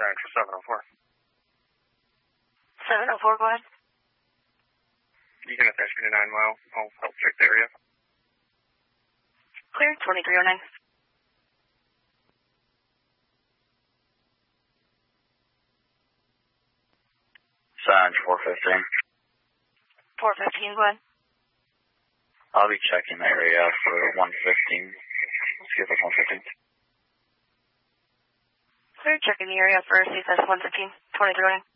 Siren for 704. 704, go ahead. You can attach me to 9 Mile. I'll help check the area. Clear, 2309. Siren 415. 415, go ahead. I'll be checking the area for 115. Let's give us 115. Clear, checking the area for CSS 115, 2309.